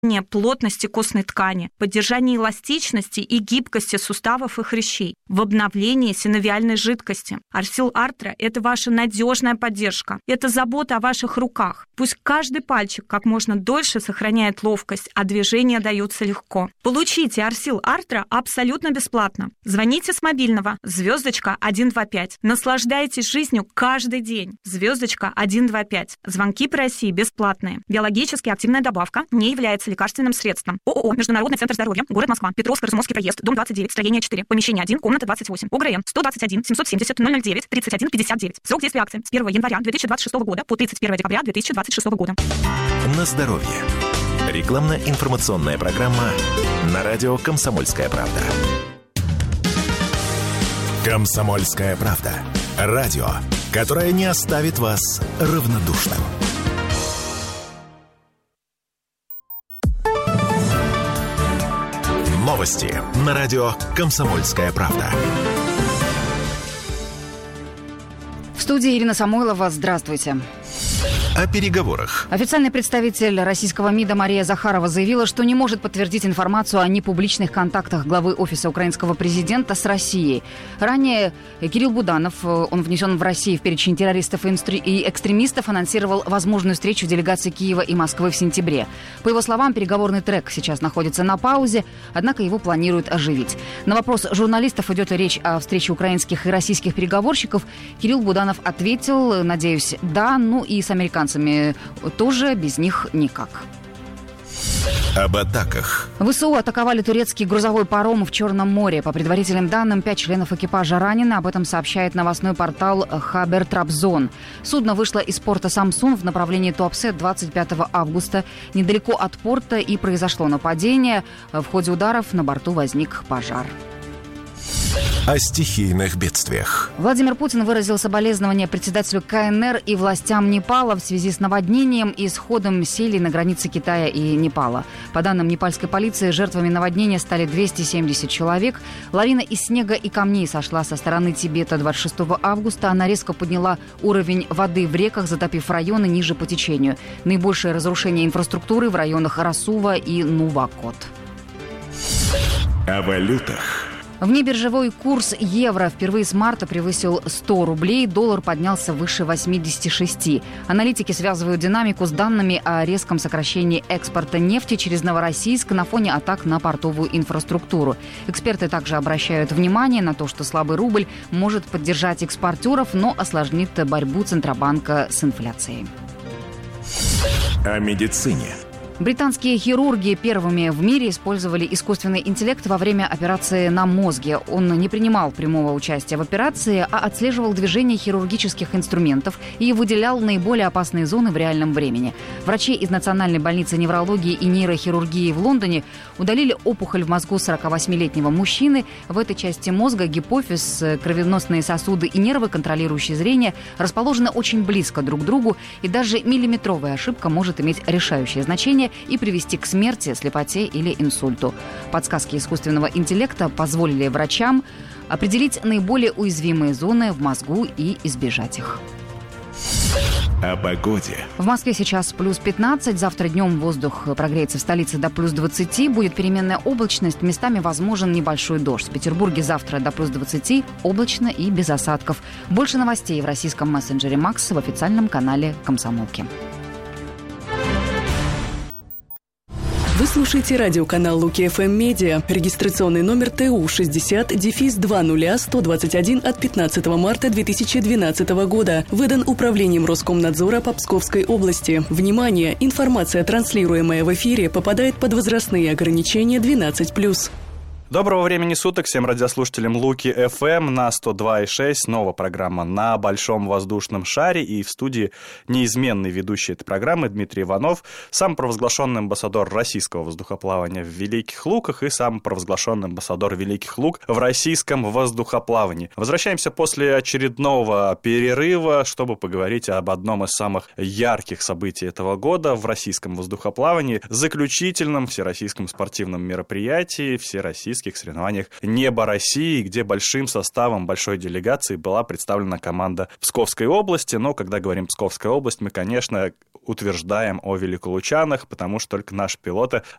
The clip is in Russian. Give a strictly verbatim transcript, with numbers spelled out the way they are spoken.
плотности костной ткани, поддержание эластичности и гибкости суставов и хрящей, в обновлении синовиальной жидкости. Арсил Артра – это ваша надежная поддержка, это забота о ваших руках. Пусть каждый пальчик как можно дольше сохраняет ловкость, а движения даются легко. Получите Арсил Артра абсолютно бесплатно. Звоните с мобильного звездочка один два пять. Наслаждайтесь жизнью каждый день. Звездочка один два пять. Звонки по России бесплатные. Биологически активная добавка не является лекарственным средством. ООО «Международный центр здоровья», город Москва, Петровско-Разумовский проезд, дом двадцать девять, строение четыре, помещение один, комната двадцать восемь, ОГРН сто двадцать один семьсот семьдесят ноль ноль девять тридцать один пятьдесят девять. Срок действия акции с первого января две тысячи двадцать шестого года по тридцать первого декабря две тысячи двадцать шестого года. На здоровье. Рекламно-информационная программа на радио «Комсомольская правда». «Комсомольская правда». Радио, которое не оставит вас равнодушным. Новости на радио «Комсомольская правда». В студии Ирина Самойлова. Здравствуйте. О переговорах. Официальный представитель российского МИДа Мария Захарова заявила, что не может подтвердить информацию о непубличных контактах главы Офиса украинского президента с Россией. Ранее Кирилл Буданов, он внесен в Россию в перечень террористов и экстремистов, анонсировал возможную встречу делегаций Киева и Москвы в сентябре. По его словам, переговорный трек сейчас находится на паузе, однако его планируют оживить. На вопрос журналистов, идет ли речь о встрече украинских и российских переговорщиков, Кирилл Буданов ответил: надеюсь, да, ну и с американцами тоже, без них никак. Об атаках. ВСУ атаковали турецкий грузовой паром в Черном море. По предварительным данным, пять членов экипажа ранены. Об этом сообщает новостной портал Хабер Трабзон. Судно вышло из порта Самсун в направлении Туапсе двадцать пятого августа. Недалеко от порта и произошло нападение. В ходе ударов на борту возник пожар. О стихийных бедствиях. Владимир Путин выразил соболезнования председателю КНР и властям Непала в связи с наводнением и сходом селей на границе Китая и Непала. По данным непальской полиции, жертвами наводнения стали двести семьдесят человек. Лавина из снега и камней сошла со стороны Тибета двадцать шестого августа. Она резко подняла уровень воды в реках, затопив районы ниже по течению. Наибольшее разрушение инфраструктуры в районах Расува и Нувакот. О валютах. Внебиржевой курс евро впервые с марта превысил сто рублей, доллар поднялся выше восемьдесят шесть. Аналитики связывают динамику с данными о резком сокращении экспорта нефти через Новороссийск на фоне атак на портовую инфраструктуру. Эксперты также обращают внимание на то, что слабый рубль может поддержать экспортеров, но осложнит борьбу Центробанка с инфляцией. О медицине. Британские хирурги первыми в мире использовали искусственный интеллект во время операции на мозге. Он не принимал прямого участия в операции, а отслеживал движение хирургических инструментов и выделял наиболее опасные зоны в реальном времени. Врачи из Национальной больницы неврологии и нейрохирургии в Лондоне удалили опухоль в мозгу сорокавосьмилетнего мужчины. В этой части мозга гипофиз, кровеносные сосуды и нервы, контролирующие зрение, расположены очень близко друг к другу, и даже миллиметровая ошибка может иметь решающее значение и привести к смерти, слепоте или инсульту. Подсказки искусственного интеллекта позволили врачам определить наиболее уязвимые зоны в мозгу и избежать их. О погоде. В Москве сейчас плюс пятнадцать. Завтра днем воздух прогреется в столице до плюс двадцати. Будет переменная облачность. Местами возможен небольшой дождь. В Петербурге завтра до плюс двадцати. Облачно и без осадков. Больше новостей в российском мессенджере Макс в официальном канале «Комсомолки». Вы слушаете радиоканал Луки эф эм Медиа. Регистрационный номер Т У шестьдесят дефис два ноль сто двадцать один от пятнадцатого марта две тысячи двенадцатого года. Выдан Управлением Роскомнадзора по Псковской области. Внимание! Информация, транслируемая в эфире, попадает под возрастные ограничения двенадцать плюс. Доброго времени суток всем радиослушателям Луки эф эм на сто два и шесть. Новая программа «На большом воздушном шаре». И в студии неизменный ведущий этой программы Дмитрий Иванов, сам провозглашенный амбассадор российского воздухоплавания в Великих Луках и сам провозглашенный амбассадор Великих Лук в российском воздухоплавании. Возвращаемся после очередного перерыва, чтобы поговорить об одном из самых ярких событий этого года в российском воздухоплавании, заключительном всероссийском спортивном мероприятии Всероссийский всероссийских соревнованиях «Небо России», где большим составом, большой делегацией была представлена команда Псковской области. Но когда говорим «Псковская область», мы, конечно, утверждаем о великолучанах, потому что только наши пилоты